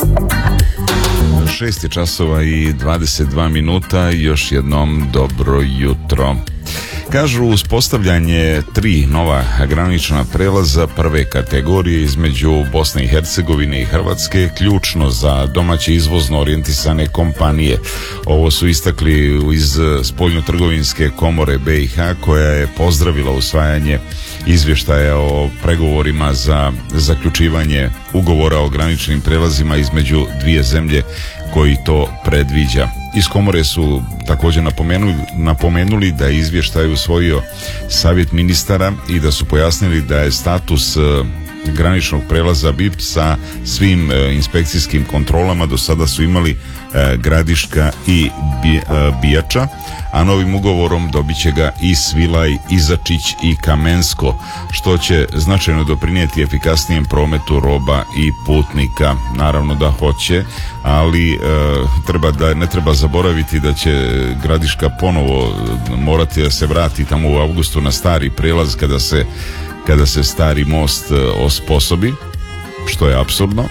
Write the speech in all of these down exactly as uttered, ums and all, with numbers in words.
šest je časova i dvadeset dva minuta, još jednom dobro jutro. Kažu, uspostavljanje tri nova granična prelaza prve kategorije između Bosne i Hercegovine i Hrvatske ključno za domaće izvozno orijentisane kompanije. Ovo su istakli iz Spoljnotrgovinske komore B i H, koja je pozdravila usvajanje izvještaja o pregovorima za zaključivanje ugovora o graničnim prelazima između dvije zemlje koji to predviđa. Iz komore su također napomenuli, napomenuli da je izvještaj usvojio savjet ministara i da su pojasnili da je status graničnog prelaza B I P sa svim inspekcijskim kontrolama do sada su imali Gradiška i Bijača, a novim ugovorom dobit će ga i Svilaj, Izačić i Kamensko, što će značajno doprinijeti efikasnijem prometu roba i putnika. Naravno da hoće, ali e, treba da, ne treba zaboraviti da će Gradiška ponovo morati da se vrati tamo u avgustu na stari prelaz kada se, kada se stari most osposobi, što je apsurdno.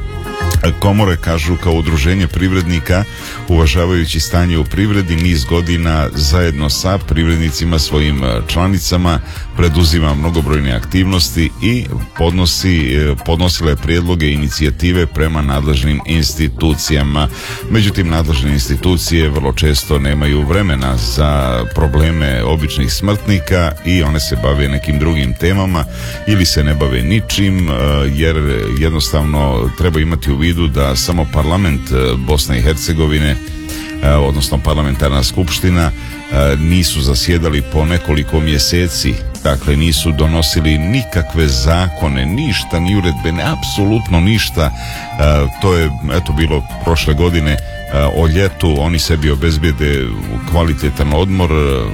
Komore kažu, kao udruženje privrednika, uvažavajući stanje u privredi, niz godina zajedno sa privrednicima, svojim članicama, preduzima mnogobrojne aktivnosti i podnosi, podnosile prijedloge i inicijative prema nadležnim institucijama. Međutim, nadležne institucije vrlo često nemaju vremena za probleme običnih smrtnika i one se bave nekim drugim temama ili se ne bave ničim, jer jednostavno treba imati u vidu da samo parlament Bosne i Hercegovine, odnosno parlamentarna skupština, nisu zasjedali po nekoliko mjeseci, dakle nisu donosili nikakve zakone, ništa, ni uredbe, ne, apsolutno ništa. To je, eto, bilo prošle godine o ljetu, oni sebi obezbijede kvalitetan odmor,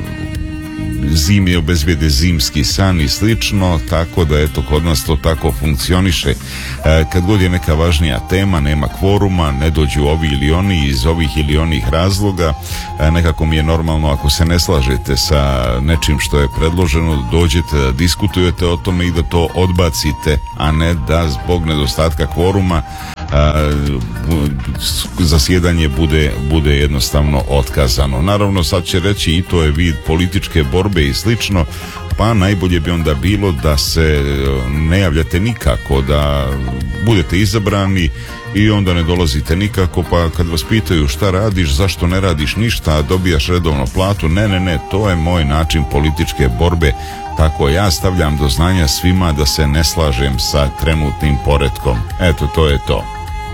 zimi obezbijede zimski san i slično, tako da eto kod nas to tako funkcioniše. E, kad god je neka važnija tema, nema kvoruma, ne dođu ovi ili oni iz ovih ili onih razloga, e, nekako mi je normalno ako se ne slažete sa nečim što je predloženo, dođete, diskutujete o tome i da to odbacite, a ne da zbog nedostatka kvoruma a, zasjedanje bude, bude jednostavno otkazano. Naravno, sad će reći i to je vid političke borbe i slično, pa najbolje bi onda bilo da se ne javljate nikako, da budete izabrani i onda ne dolazite nikako, pa kad vas pitaju šta radiš, zašto ne radiš ništa, a dobijaš redovno platu, ne, ne, ne, to je moj način političke borbe, tako ja stavljam do znanja svima da se ne slažem sa trenutnim poretkom. Eto, to je to.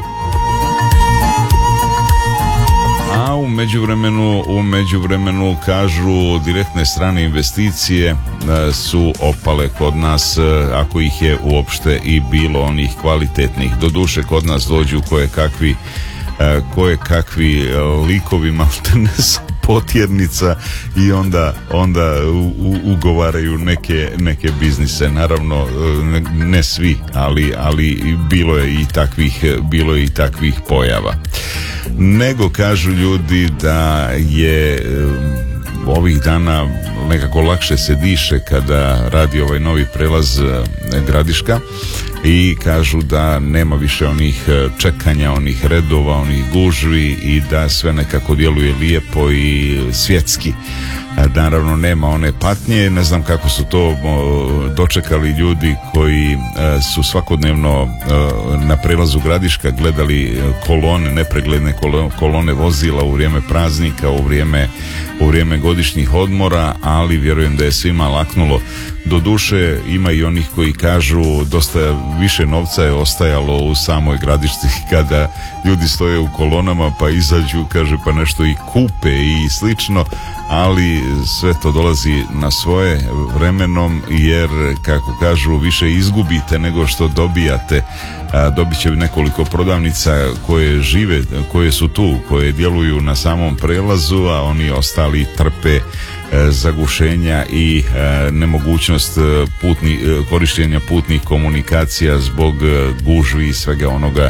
A u međuvremenu, u međuvremenu kažu, direktne strane investicije su opale kod nas, ako ih je uopšte i bilo onih kvalitetnih. Doduše, kod nas dođu koje kakvi koje kakvi likovi maltene sa potjernica i onda, onda u, u, ugovaraju neke, neke biznise. Naravno, ne, ne svi, ali, ali bilo je i takvih, bilo je i takvih pojava. Nego kažu ljudi da je ovih dana nekako lakše se diše kada radi ovaj novi prelaz Gradiška i kažu da nema više onih čekanja, onih redova, onih gužvi i da sve nekako djeluje lijepo i svjetski. Naravno, nema one patnje, ne znam kako su to dočekali ljudi koji su svakodnevno na prelazu Gradiška gledali kolone, nepregledne kolone vozila u vrijeme praznika, u vrijeme, u vrijeme godišnjih odmora, ali vjerujem da je svima laknulo. Doduše, ima i onih koji kažu dosta više novca je ostajalo u samoj Gradišci kada ljudi stoje u kolonama pa izađu, kaže, pa nešto i kupe i slično, ali sve to dolazi na svoje vremenom, jer kako kažu, više izgubite nego što dobijate. A, dobit će nekoliko prodavnica koje žive, koje su tu, koje djeluju na samom prelazu, a oni ostali trpe e, zagušenja i e, nemogućnost putni, e, korištenja putnih komunikacija zbog e, gužvi i svega onoga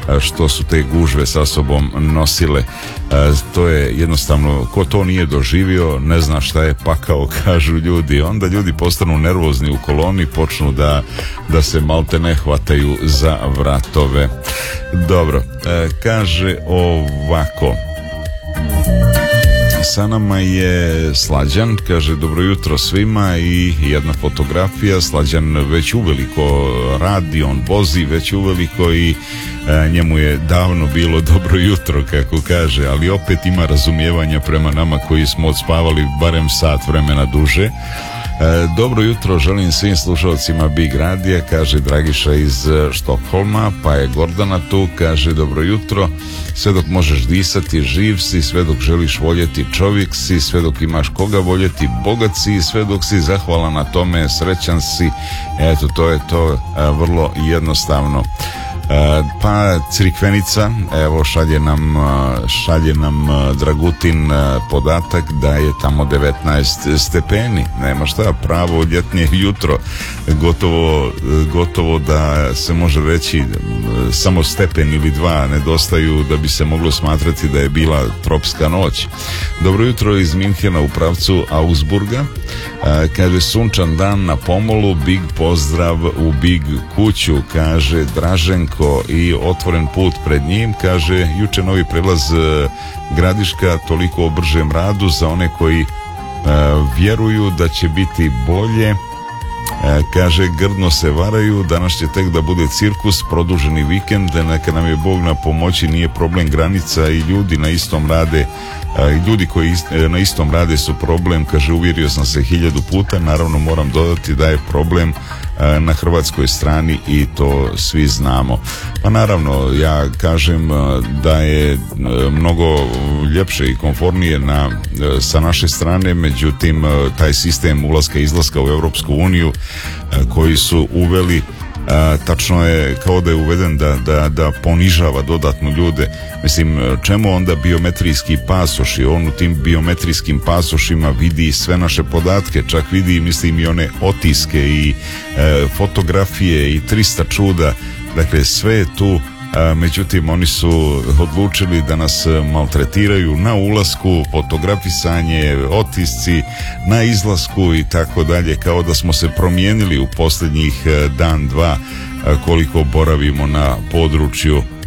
što su te gužve sa sobom nosile. To je jednostavno, ko to nije doživio ne zna šta je pakao, kažu ljudi. Onda ljudi postanu nervozni u koloni, počnu da, da se malte ne hvataju za vratove. Dobro, kaže ovako, sa nama je Slađan, kaže dobro jutro svima i jedna fotografija. Slađan već uveliko radi, on vozi već uveliko i e, njemu je davno bilo dobro jutro, kako kaže, ali opet ima razumijevanja prema nama koji smo odspavali barem sat vremena duže. E, dobro jutro želim svim slušalcima Big Radija, kaže Dragiša iz Štokholma. Pa je Gordana tu, kaže dobro jutro, sve dok možeš disati živ si, sve dok želiš voljeti čovjek si, sve dok imaš koga voljeti bogat si, sve dok si zahvalan na tome srećan si. Eto, to je to, e, vrlo jednostavno. Pa Crikvenica, evo šalje nam, šalje nam Dragutin podatak da je tamo devetnaest stepeni. Nema šta, pravo ljetnje jutro, gotovo, gotovo da se može reći samo stepen ili dva nedostaju da bi se moglo smatrati da je bila tropska noć. Dobro jutro iz Minhena u pravcu Augsburga, kaže sunčan dan na pomolu, big pozdrav u big kuću, kaže Draženko, i otvoren put pred njim, kaže juče novi prelaz Gradiška, toliko o bržem radu za one koji e, vjeruju da će biti bolje. E, kaže grdno se varaju, danas će tek da bude cirkus, produženi vikend, neka nam je Bog na pomoći, nije problem granica i ljudi na istom rade. Ljudi koji na istom rade su problem, kaže uvjerio sam se hiljadu puta. Naravno moram dodati da je problem na hrvatskoj strani i to svi znamo. Pa naravno ja kažem da je mnogo ljepše i komfornije na, sa naše strane, međutim taj sistem ulaska i izlaska u Europsku uniju koji su uveli, A, tačno je kao da je uveden da, da, da ponižava dodatno ljude. Mislim, čemu onda biometrijski pasoši? On u tim biometrijskim pasošima vidi sve naše podatke, čak vidi, mislim, i one otiske i e, fotografije i trista čuda, dakle sve je tu. A, međutim oni su odlučili da nas maltretiraju na ulasku, fotografisanje, otisci, na izlasku i tako dalje, kao da smo se promijenili u posljednjih dan, dva, koliko boravimo na području